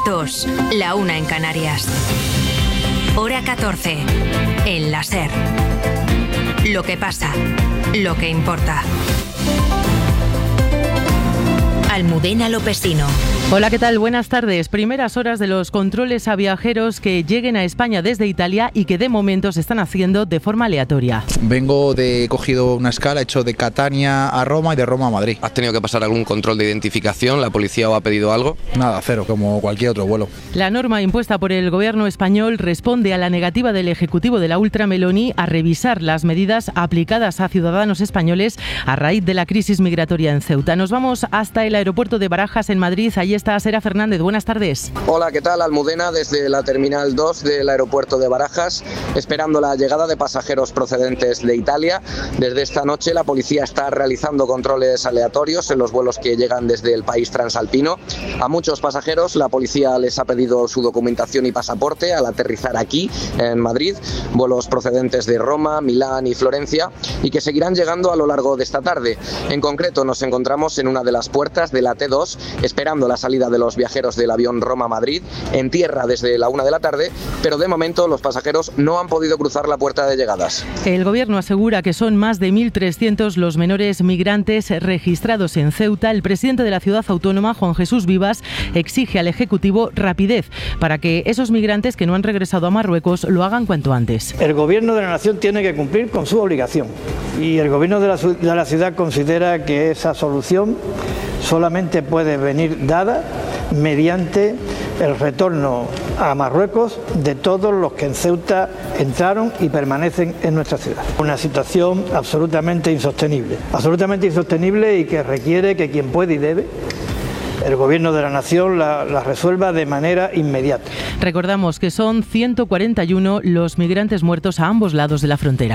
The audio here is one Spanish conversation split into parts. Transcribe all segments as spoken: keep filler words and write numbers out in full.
dos, la una en Canarias. Hora catorce, en la SER. Lo que pasa, lo que importa. Almudena Lopesino. Hola, ¿qué tal? Buenas tardes. Primeras horas de los controles a viajeros que lleguen a España desde Italia y que de momento se están haciendo de forma aleatoria. Vengo de, he cogido una escala, he hecho de Catania a Roma y de Roma a Madrid. ¿Has tenido que pasar algún control de identificación? ¿La policía os ha pedido algo? Nada, cero, como cualquier otro vuelo. La norma impuesta por el gobierno español responde a la negativa del Ejecutivo de la Ultra Meloni a revisar las medidas aplicadas a ciudadanos españoles a raíz de la crisis migratoria en Ceuta. Nos vamos hasta el aeropuerto de Barajas, en Madrid. Allí está Sera Fernández. Buenas tardes. Hola, ¿qué tal? Almudena, desde la Terminal dos del aeropuerto de Barajas, esperando la llegada de pasajeros procedentes de Italia. Desde esta noche la policía está realizando controles aleatorios en los vuelos que llegan desde el país transalpino. A muchos pasajeros la policía les ha pedido su documentación y pasaporte al aterrizar aquí, en Madrid, vuelos procedentes de Roma, Milán y Florencia, y que seguirán llegando a lo largo de esta tarde. En concreto, nos encontramos en una de las puertas de la T dos, esperando la salida de los viajeros del avión Roma-Madrid, en tierra desde la una de la tarde, pero de momento los pasajeros no han podido cruzar la puerta de llegadas. El gobierno asegura que son más de mil trescientos los menores migrantes registrados en Ceuta. El presidente de la ciudad autónoma, Juan Jesús Vivas, exige al Ejecutivo rapidez para que esos migrantes que no han regresado a Marruecos lo hagan cuanto antes. El gobierno de la nación tiene que cumplir con su obligación y el gobierno de la, de la ciudad considera que esa solución solamente puede venir dada mediante el retorno a Marruecos de todos los que en Ceuta entraron y permanecen en nuestra ciudad. Una situación absolutamente insostenible, absolutamente insostenible y que requiere que quien puede y debe, el gobierno de la nación la, la resuelva de manera inmediata. Recordamos que son ciento cuarenta y uno los migrantes muertos a ambos lados de la frontera.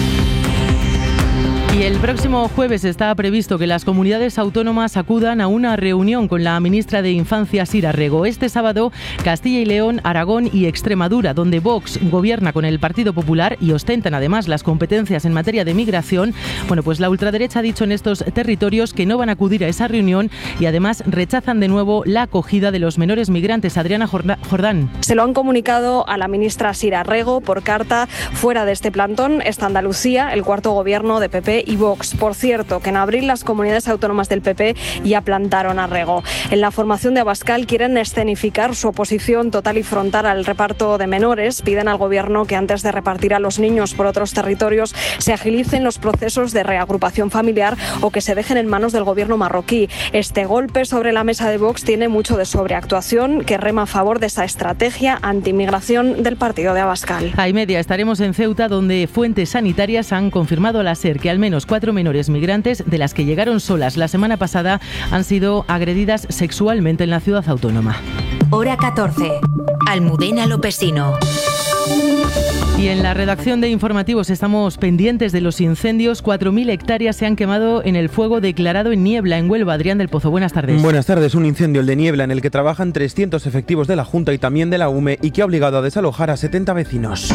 Y el próximo jueves está previsto que las comunidades autónomas acudan a una reunión con la ministra de Infancia, Sira Rego. Este sábado, Castilla y León, Aragón y Extremadura, donde Vox gobierna con el Partido Popular y ostentan además las competencias en materia de migración. Bueno, pues la ultraderecha ha dicho en estos territorios que no van a acudir a esa reunión y además rechazan de nuevo la acogida de los menores migrantes. Adriana Jordán. Se lo han comunicado a la ministra Sira Rego por carta. Fuera de este plantón está Andalucía, el cuarto gobierno de P P y Vox. Por cierto, que en abril las comunidades autónomas del P P ya plantaron a Rego. En la formación de Abascal quieren escenificar su oposición total y frontal al reparto de menores. Piden al gobierno que antes de repartir a los niños por otros territorios se agilicen los procesos de reagrupación familiar o que se dejen en manos del gobierno marroquí. Este golpe sobre la mesa de Vox tiene mucho de sobreactuación que rema a favor de esa estrategia antimigración del partido de Abascal. A y media estaremos en Ceuta, donde fuentes sanitarias han confirmado a la SER que al menos cuatro menores migrantes, de las que llegaron solas la semana pasada, han sido agredidas sexualmente en la ciudad autónoma. Hora catorce. Almudena Lopesino. Y en la redacción de informativos estamos pendientes de los incendios. cuatro mil hectáreas se han quemado en el fuego declarado en Niebla, en Huelva. Adrián del Pozo, buenas tardes. Buenas tardes. Un incendio, el de Niebla, en el que trabajan trescientos efectivos de la Junta y también de la U M E y que ha obligado a desalojar a setenta vecinos.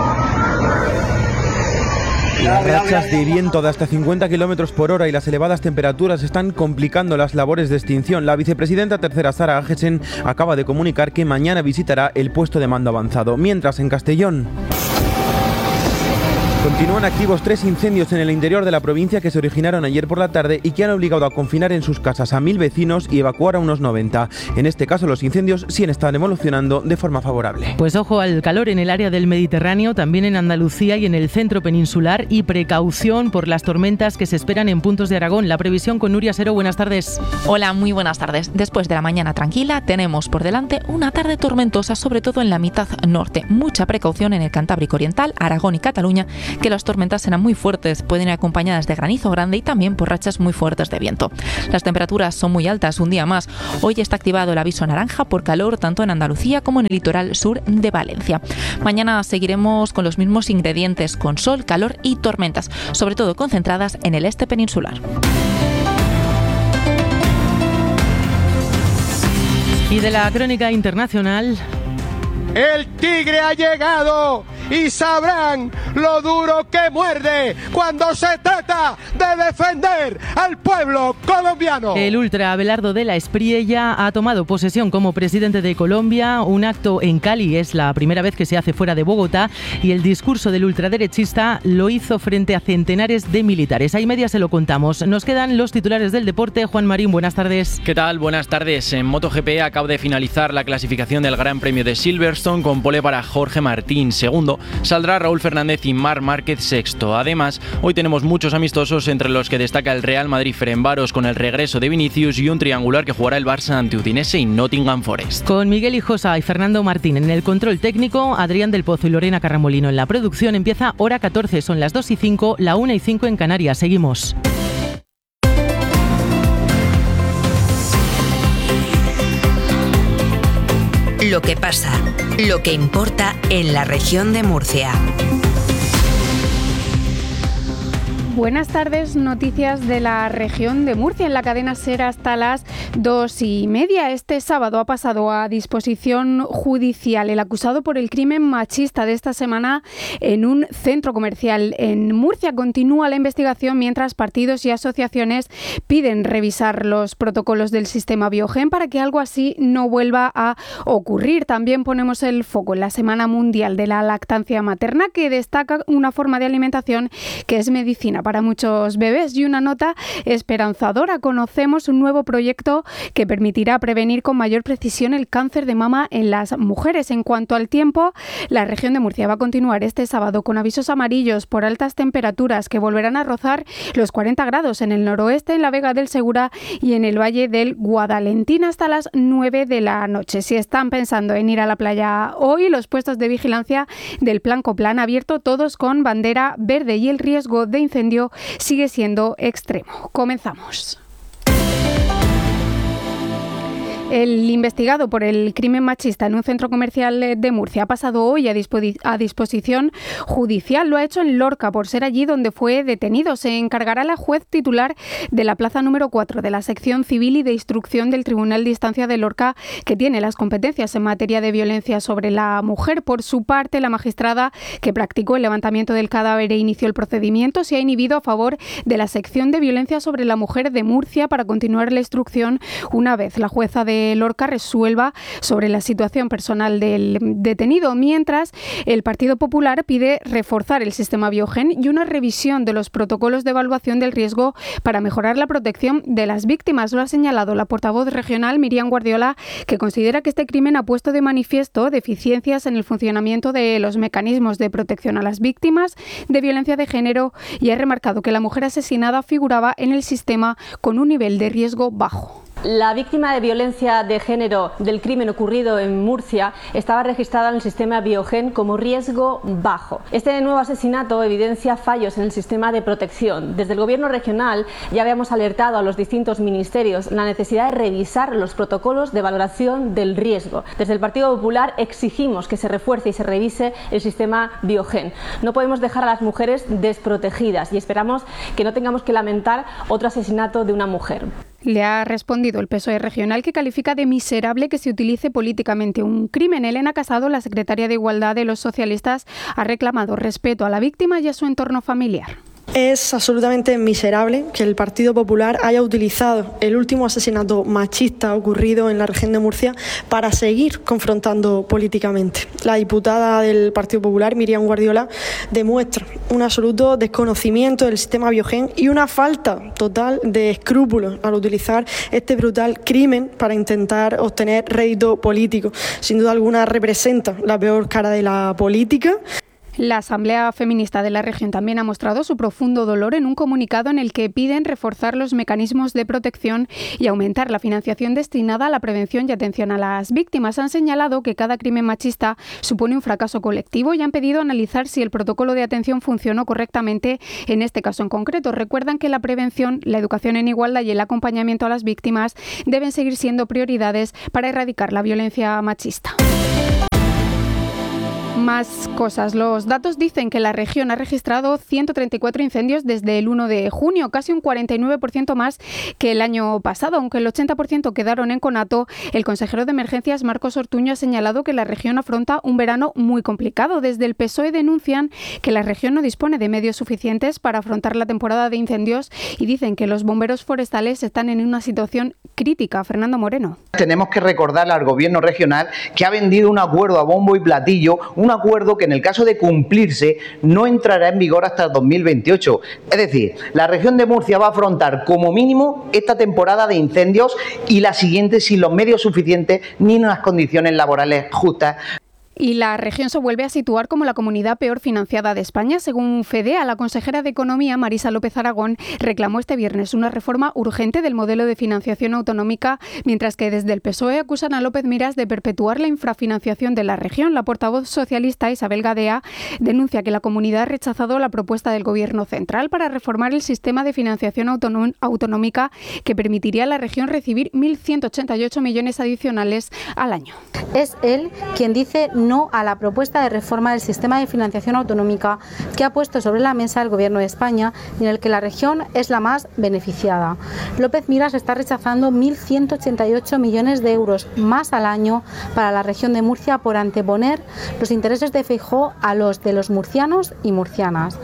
Las rachas de viento de hasta cincuenta kilómetros por hora y las elevadas temperaturas están complicando las labores de extinción. La vicepresidenta tercera, Sara Agesen, acaba de comunicar que mañana visitará el puesto de mando avanzado. Mientras, en Castellón continúan activos tres incendios en el interior de la provincia que se originaron ayer por la tarde y que han obligado a confinar en sus casas a mil vecinos y evacuar a unos noventa. En este caso, los incendios sí están evolucionando de forma favorable. Pues ojo al calor en el área del Mediterráneo, también en Andalucía y en el centro peninsular, y precaución por las tormentas que se esperan en puntos de Aragón. La previsión con Nuria Sero. Buenas tardes. Hola, muy buenas tardes. Después de la mañana tranquila, tenemos por delante una tarde tormentosa, sobre todo en la mitad norte. Mucha precaución en el Cantábrico Oriental, Aragón y Cataluña, que las tormentas serán muy fuertes, pueden ir acompañadas de granizo grande y también por rachas muy fuertes de viento. Las temperaturas son muy altas un día más. Hoy está activado el aviso naranja por calor tanto en Andalucía como en el litoral sur de Valencia. Mañana seguiremos con los mismos ingredientes, con sol, calor y tormentas, sobre todo concentradas en el este peninsular. Y de la crónica internacional... El tigre ha llegado y sabrán lo duro que muerde cuando se trata de defender al pueblo colombiano. El ultra Abelardo de la Espriella ha tomado posesión como presidente de Colombia. Un acto en Cali es la primera vez que se hace fuera de Bogotá y el discurso del ultraderechista lo hizo frente a centenares de militares. Ahí media se lo contamos. Nos quedan los titulares del deporte. Juan Marín, buenas tardes. ¿Qué tal? Buenas tardes. En MotoGP acaba de finalizar la clasificación del Gran Premio de Silverstone con pole para Jorge Martín segundo. Saldrá Raúl Fernández y Marc Márquez sexto. Además, hoy tenemos muchos amistosos entre los que destaca el Real Madrid-Ferencváros con el regreso de Vinicius y un triangular que jugará el Barça ante Udinese y Nottingham Forest. Con Miguel Hijosa y Fernando Martín en el control técnico, Adrián del Pozo y Lorena Carramolino en la producción. Empieza hora catorce, son las dos y cinco, la una y cinco en Canarias. Seguimos. Lo que pasa, lo que importa en la región de Murcia. Buenas tardes, noticias de la región de Murcia. En la cadena SER hasta las dos y media. Este sábado ha pasado a disposición judicial el acusado por el crimen machista de esta semana en un centro comercial en Murcia. Continúa la investigación mientras partidos y asociaciones piden revisar los protocolos del sistema Biogen para que algo así no vuelva a ocurrir. También ponemos el foco en la Semana Mundial de la Lactancia Materna, que destaca una forma de alimentación que es medicina para muchos bebés, y una nota esperanzadora. Conocemos un nuevo proyecto que permitirá prevenir con mayor precisión el cáncer de mama en las mujeres. En cuanto al tiempo, la región de Murcia va a continuar este sábado con avisos amarillos por altas temperaturas que volverán a rozar los cuarenta grados en el noroeste, en la Vega del Segura y en el Valle del Guadalentín hasta las nueve de la noche. Si están pensando en ir a la playa hoy, los puestos de vigilancia del Plan Coplan abierto todos con bandera verde y el riesgo de incendio sigue siendo extremo. Comenzamos. El investigado por el crimen machista en un centro comercial de Murcia ha pasado hoy a, dispo- a disposición judicial. Lo ha hecho en Lorca por ser allí donde fue detenido. Se encargará la juez titular de la plaza número cuatro de la sección civil y de instrucción del Tribunal de Instancia de Lorca, que tiene las competencias en materia de violencia sobre la mujer. Por su parte, la magistrada que practicó el levantamiento del cadáver e inició el procedimiento se ha inhibido a favor de la sección de violencia sobre la mujer de Murcia para continuar la instrucción una vez la jueza de Lorca resuelva sobre la situación personal del detenido, mientras el Partido Popular pide reforzar el sistema Biogen y una revisión de los protocolos de evaluación del riesgo para mejorar la protección de las víctimas. Lo ha señalado la portavoz regional Miriam Guardiola, que considera que este crimen ha puesto de manifiesto deficiencias en el funcionamiento de los mecanismos de protección a las víctimas de violencia de género, y ha remarcado que la mujer asesinada figuraba en el sistema con un nivel de riesgo bajo. La víctima de violencia de género del crimen ocurrido en Murcia estaba registrada en el sistema Biogen como riesgo bajo. Este nuevo asesinato evidencia fallos en el sistema de protección. Desde el Gobierno regional ya habíamos alertado a los distintos ministerios la necesidad de revisar los protocolos de valoración del riesgo. Desde el Partido Popular exigimos que se refuerce y se revise el sistema Biogen. No podemos dejar a las mujeres desprotegidas y esperamos que no tengamos que lamentar otro asesinato de una mujer. Le ha respondido el P S O E regional, que califica de miserable que se utilice políticamente un crimen. Elena Casado, la secretaria de Igualdad de los socialistas, ha reclamado respeto a la víctima y a su entorno familiar. Es absolutamente miserable que el Partido Popular haya utilizado el último asesinato machista ocurrido en la región de Murcia para seguir confrontando políticamente. La diputada del Partido Popular, Miriam Guardiola, demuestra un absoluto desconocimiento del sistema Biogen y una falta total de escrúpulos al utilizar este brutal crimen para intentar obtener rédito político. Sin duda alguna representa la peor cara de la política. La Asamblea Feminista de la región también ha mostrado su profundo dolor en un comunicado en el que piden reforzar los mecanismos de protección y aumentar la financiación destinada a la prevención y atención a las víctimas. Han señalado que cada crimen machista supone un fracaso colectivo y han pedido analizar si el protocolo de atención funcionó correctamente en este caso en concreto. Recuerdan que la prevención, la educación en igualdad y el acompañamiento a las víctimas deben seguir siendo prioridades para erradicar la violencia machista. más cosas. Los datos dicen que la región ha registrado ciento treinta y cuatro incendios desde el uno de junio, casi un cuarenta y nueve por ciento más que el año pasado. Aunque el ochenta por ciento quedaron en conato, el consejero de Emergencias, Marcos Ortuño, ha señalado que la región afronta un verano muy complicado. Desde el P S O E denuncian que la región no dispone de medios suficientes para afrontar la temporada de incendios y dicen que los bomberos forestales están en una situación crítica. Fernando Moreno. Tenemos que recordarle al gobierno regional que ha vendido un acuerdo a bombo y platillo, un acuerdo que en el caso de cumplirse no entrará en vigor hasta el dos mil veintiocho. Es decir, la región de Murcia va a afrontar como mínimo esta temporada de incendios y la siguiente sin los medios suficientes ni unas condiciones laborales justas. Y la región se vuelve a situar como la comunidad peor financiada de España. Según FEDEA, la consejera de Economía, Marisa López Aragón, reclamó este viernes una reforma urgente del modelo de financiación autonómica, mientras que desde el P S O E acusan a López Miras de perpetuar la infrafinanciación de la región. La portavoz socialista, Isabel Gadea, denuncia que la comunidad ha rechazado la propuesta del Gobierno central para reformar el sistema de financiación autonómica que permitiría a la región recibir mil ciento ochenta y ocho millones adicionales al año. Es él quien dice no a la propuesta de reforma del sistema de financiación autonómica que ha puesto sobre la mesa el Gobierno de España y en el que la región es la más beneficiada. López Miras está rechazando mil ciento ochenta y ocho millones de euros más al año para la región de Murcia por anteponer los intereses de Feijóo a los de los murcianos y murcianas.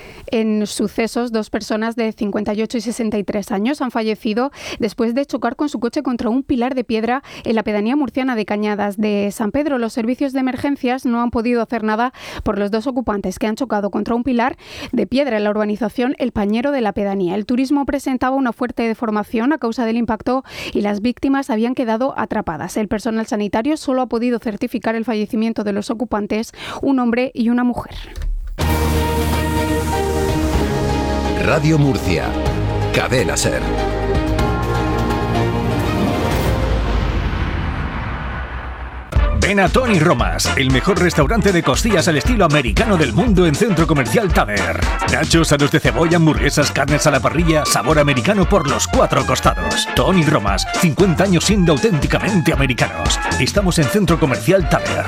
En sucesos, dos personas de cincuenta y ocho y sesenta y tres años han fallecido después de chocar con su coche contra un pilar de piedra en la pedanía murciana de Cañadas de San Pedro. Los servicios de emergencias no han podido hacer nada por los dos ocupantes que han chocado contra un pilar de piedra en la urbanización El Pañero de la pedanía. El turismo presentaba una fuerte deformación a causa del impacto y las víctimas habían quedado atrapadas. El personal sanitario solo ha podido certificar el fallecimiento de los ocupantes, un hombre y una mujer. Radio Murcia, Cadena SER. Ven a Tony Romas, el mejor restaurante de costillas al estilo americano del mundo en Centro Comercial Taver. Nachos, aros de cebolla, hamburguesas, carnes a la parrilla, sabor americano por los cuatro costados. Tony Romas, cincuenta años siendo auténticamente americanos. Estamos en Centro Comercial Taver.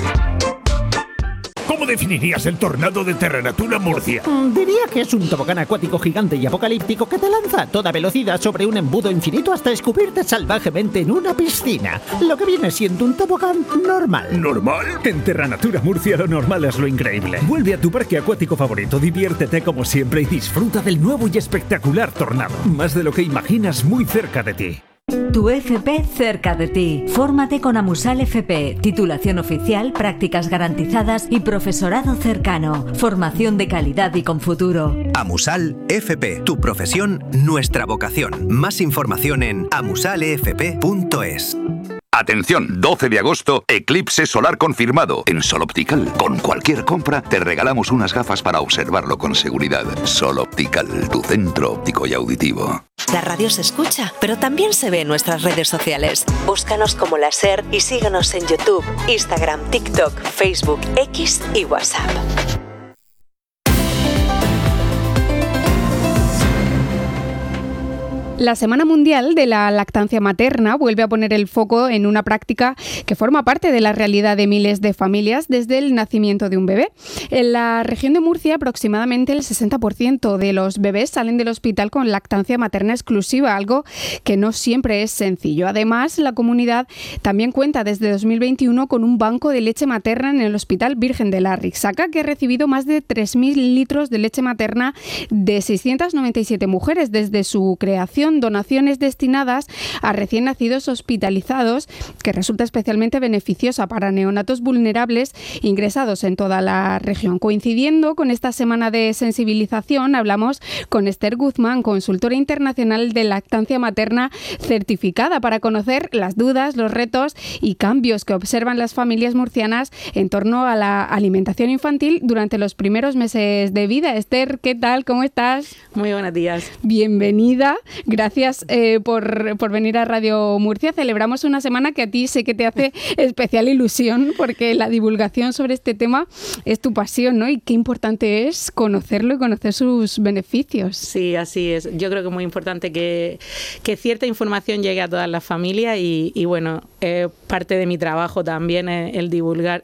¿Cómo definirías el tornado de Terranatura Murcia? Mm, diría que es un tobogán acuático gigante y apocalíptico que te lanza a toda velocidad sobre un embudo infinito hasta escupirte salvajemente en una piscina. Lo que viene siendo un tobogán normal. ¿Normal? En Terranatura Murcia lo normal es lo increíble. Vuelve a tu parque acuático favorito, diviértete como siempre y disfruta del nuevo y espectacular tornado. Más de lo que imaginas muy cerca de ti. Tu F P cerca de ti. Fórmate con Amusal F P. Titulación oficial, prácticas garantizadas y profesorado cercano. Formación de calidad y con futuro. Amusal F P. Tu profesión, nuestra vocación. Más información en amusal f p punto es. Atención, doce de agosto, eclipse solar confirmado. En Sol Optical, con cualquier compra, te regalamos unas gafas para observarlo con seguridad. Sol Optical, tu centro óptico y auditivo. La radio se escucha, pero también se ve en nuestras redes sociales. Búscanos como La SER y síguenos en YouTube, Instagram, TikTok, Facebook, X y WhatsApp. La Semana Mundial de la Lactancia Materna vuelve a poner el foco en una práctica que forma parte de la realidad de miles de familias desde el nacimiento de un bebé. En la región de Murcia, aproximadamente el sesenta por ciento de los bebés salen del hospital con lactancia materna exclusiva, algo que no siempre es sencillo. Además, la comunidad también cuenta desde dos mil veintiuno con un banco de leche materna en el Hospital Virgen de la Rixaca, que ha recibido más de tres mil litros de leche materna de seiscientas noventa y siete mujeres desde su creación. Donaciones destinadas a recién nacidos hospitalizados, que resulta especialmente beneficiosa para neonatos vulnerables ingresados en toda la región. Coincidiendo con esta semana de sensibilización, hablamos con Esther Guzmán, consultora internacional de lactancia materna certificada, para conocer las dudas, los retos y cambios que observan las familias murcianas en torno a la alimentación infantil durante los primeros meses de vida. Esther, ¿qué tal? ¿Cómo estás? Muy buenos días. Bienvenida. Gracias eh, por, por venir a Radio Murcia. Celebramos una semana que a ti sé que te hace especial ilusión, porque la divulgación sobre este tema es tu pasión, ¿no? Y qué importante es conocerlo y conocer sus beneficios. Sí, así es. Yo creo que es muy importante que, que cierta información llegue a todas las familias y, y bueno, eh, parte de mi trabajo también es el divulgar